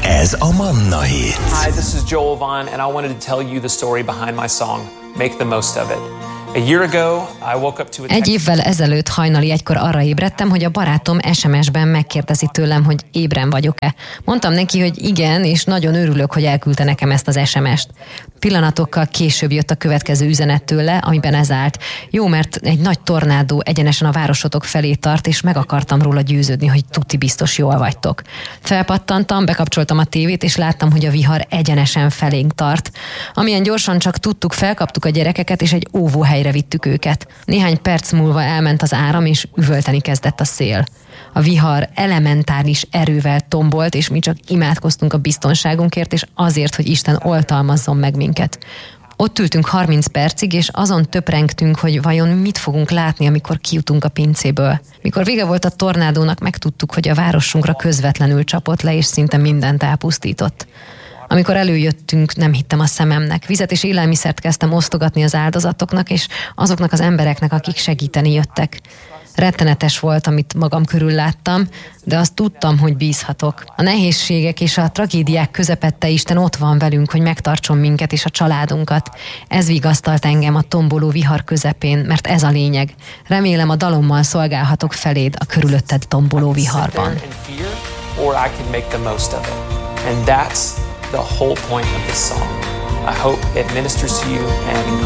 Ez a Manna Hit. Hi, this is Joel Vaughn, and I wanted to tell you the story behind my song, Make the Most of It. A year ago, I woke up to a Egy évvel ezelőtt hajnali egykor arra ébredtem, hogy a barátom SMS-ben megkérdezi tőlem, hogy ébren vagyok-e. Mondtam neki, hogy igen, és nagyon örülök, hogy elküldte nekem ezt az SMS-t. Pillanatokkal később jött a következő üzenet tőle, amiben ez állt. Jó, mert egy nagy tornádó egyenesen a városotok felé tart, és meg akartam róla győződni, hogy tuti biztos jól vagytok. Felpattantam, bekapcsoltam a tévét, és láttam, hogy a vihar egyenesen felénk tart. Amilyen gyorsan csak tudtuk, felkaptuk a gyerekeket, és egy óvóhelyre vittük őket. Néhány perc múlva elment az áram, és üvölteni kezdett a szél. A vihar elementáris erővel tombolt, és mi csak imádkoztunk a biztonságunkért, és azért, hogy Isten oltalmazzon meg minket. Ott ültünk 30 percig, és azon töprengtünk, hogy vajon mit fogunk látni, amikor kijutunk a pincéből. Mikor vége volt a tornádónak, megtudtuk, hogy a városunkra közvetlenül csapott le, és szinte mindent elpusztított. Amikor előjöttünk, nem hittem a szememnek. Vizet és élelmiszert kezdtem osztogatni az áldozatoknak, és azoknak az embereknek, akik segíteni jöttek. Rettenetes volt, amit magam körül láttam, de azt tudtam, hogy bízhatok. A nehézségek és a tragédiák közepette Isten ott van velünk, hogy megtartson minket és a családunkat. Ez vigasztalt engem a tomboló vihar közepén, mert ez a lényeg. Remélem, a dalommal szolgálhatok feléd a körülötted tomboló viharban. And that's the whole point of this song. I hope it ministers to you and